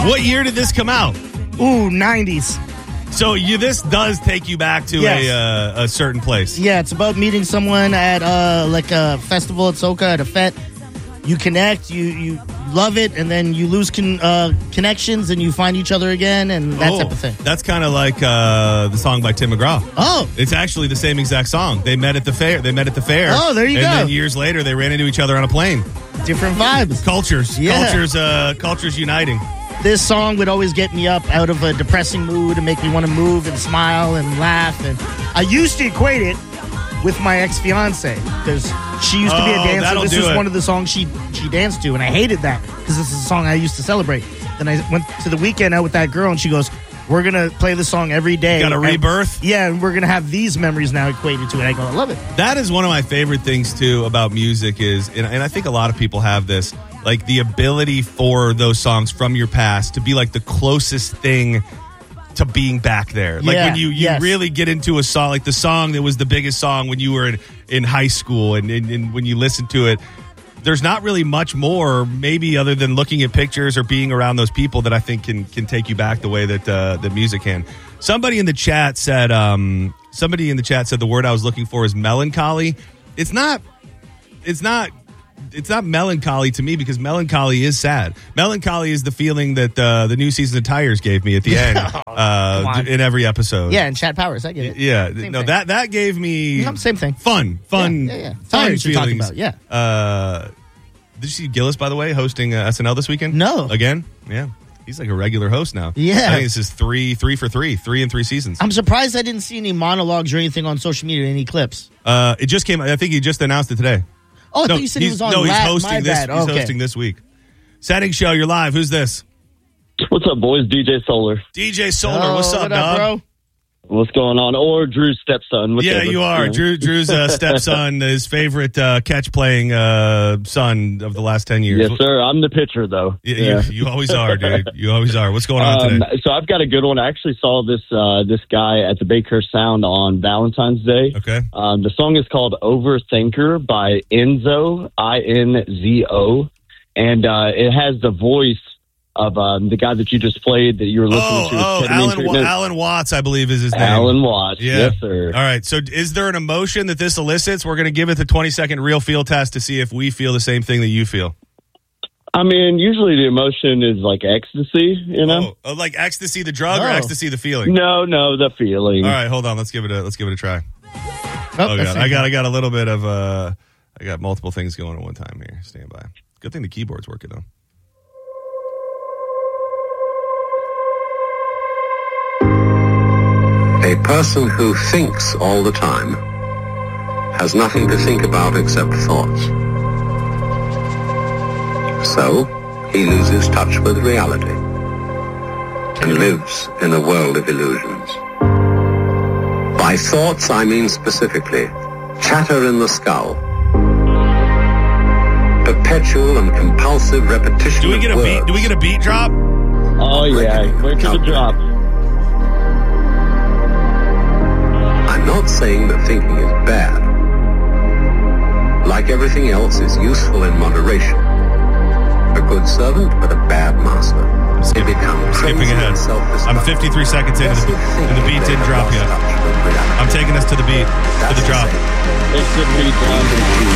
What year did this come out? Ooh, 90s. So this does take you back to a certain place. Yeah, it's about meeting someone at like a festival at Soca at a fete. You connect, you love it, and then you lose connections, and you find each other again, and that type of thing. That's kind of like the song by Tim McGraw. Oh. It's actually the same exact song. They met at the fair. Oh, there you go. And then years later, they ran into each other on a plane. Different vibes. Cultures. Yeah. Cultures uniting. This song would always get me up out of a depressing mood and make me want to move and smile and laugh. And I used to equate it with my ex-fiance because she used to be a dancer. This is one of the songs she danced to, and I hated that because this is a song I used to celebrate. Then I went to the weekend out with that girl, and she goes, "We're going to play this song every day." You got a rebirth? Yeah, and we're going to have these memories now equated to it. I go, I love it. That is one of my favorite things, too, about music is, and I think a lot of people have this, like the ability for those songs from your past to be like the closest thing to being back there. Like when you really get into a song, like the song that was the biggest song when you were in high school and when you listen to it, there's not really much more maybe other than looking at pictures or being around those people that I think can take you back the way that music can. Somebody in the chat said the word I was looking for is melancholy. It's not melancholy to me because melancholy is sad. Melancholy is the feeling that the new season of Tires gave me at the end in every episode. Yeah, and Chad Powers, I get it. Yeah, Same thing. that gave me same thing. Fun. Yeah. Fun feelings. About, yeah. Did you see Gillis, by the way, hosting SNL this weekend? No. Again? Yeah. He's like a regular host now. Yeah. I think this is 3 for 3 in 3 seasons. I'm surprised I didn't see any monologues or anything on social media, any clips. It just came. I think he just announced it today. Oh, I thought you said he was on. No, he's hosting this. Bad. He's hosting this week. Setting show. You're live. Who's this? What's up, boys? DJ Solar. DJ Solar. What's up, dog? Bro? What's going on? Or Drew's stepson. Yeah, you are. Drew's stepson, his favorite catch-playing son of the last 10 years. Yes, sir. I'm the pitcher, though. You always are, dude. You always are. What's going on today? So I've got a good one. I actually saw this guy at the Bakehurst Sound on Valentine's Day. Okay. The song is called Overthinker by Enzo, I-N-Z-O. And it has the voice of the guy that you just played that you were listening to. Alan Watts, I believe is his name. Alan Watts, yes, sir. All right, so is there an emotion that this elicits? We're going to give it the 20-second real feel test to see if we feel the same thing that you feel. I mean, usually the emotion is like ecstasy, you know? Oh, like ecstasy the drug or ecstasy the feeling? No, the feeling. All right, hold on. Let's give it a try. Oh God. I got a little bit of I got multiple things going at one time here. Stand by. Good thing the keyboard's working though. A person who thinks all the time has nothing to think about except thoughts. So, he loses touch with reality and lives in a world of illusions. By thoughts, I mean specifically chatter in the skull, perpetual and compulsive repetition Do we get of a words. beat? Do we get a beat drop? Oh, yeah. Wait till the drop. I'm not saying that thinking is bad. Like everything else, is useful in moderation. A good servant, but a bad master. Skipping ahead. I'm 53 seconds in, and the beat didn't drop yet. I'm taking us to the beat, to the drop. It's the beat drop.